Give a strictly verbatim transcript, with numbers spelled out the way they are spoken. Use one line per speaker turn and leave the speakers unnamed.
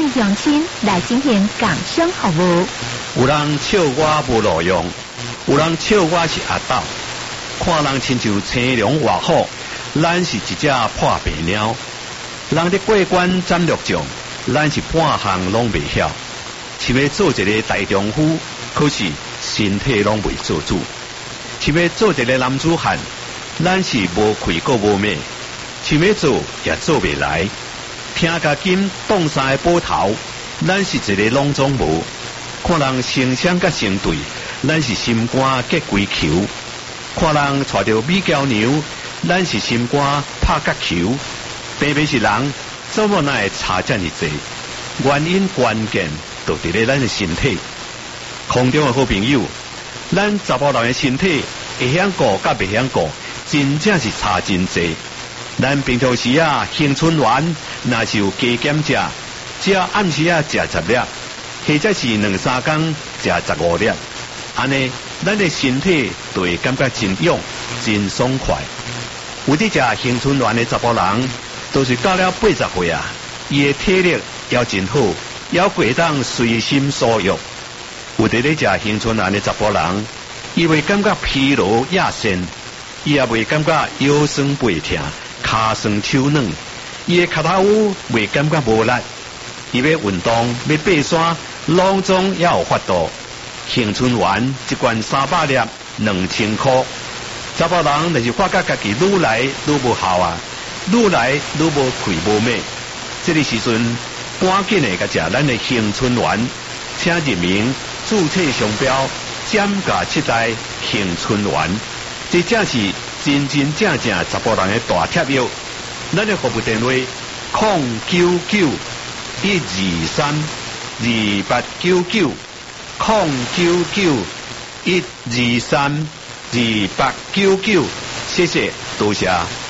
咱用心来经营工商服务。
有人笑我无路用，有人笑我是阿斗，看人亲像青龙活虎，咱是一只破白鸟。人伫过关斩六将，咱是半项拢未晓。想要做一个大丈夫，可是身体拢未做主。想要做一个男子汉，咱是无气个无命。想要做也做未来。听甲金冻山的波头，咱是一个拢总无。看人成双甲成对，咱是心肝结龟球。看人带着美娇娘，咱是心肝拍角球。偏偏是人，怎么那会差这么多？原因关键就伫咧咱的身体。空中的好朋友，咱查甫人的身体会晓顾甲袂晓顾，真正是差真济。咱平常时啊，青春丸若是有加减食，只要暗时啊食十粒，或者是两三工食十五粒，安尼咱的身体就会感觉真勇、真爽快。有伫食青春丸的查甫人，都是到了八十岁啊，伊的体力也真好，也会当随心所欲。有伫咧食青春丸的查甫人，伊会感觉疲劳亚身，伊也袂感觉腰酸背痛。骹酸手软，伊的脚头袂感觉无力，伊要运动要爬山，拢总也有法度。青春丸一罐三百粒，两千块。查甫人就是发觉家己愈来愈无效啊，愈来愈无气无美。这个时阵，赶紧的甲食咱的青春丸，请入名注册商标减价七代青春丸，这正是真真正正查甫人的大贴药。咱的服务电话：零九九一二三二八九九，零九九一二三二八九九。谢谢，多谢。